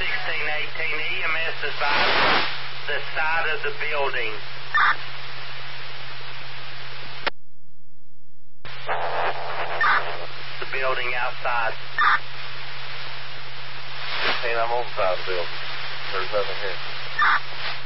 EMS is by the side of the building. The building outside. I'm on the side of the building. There's nothing here.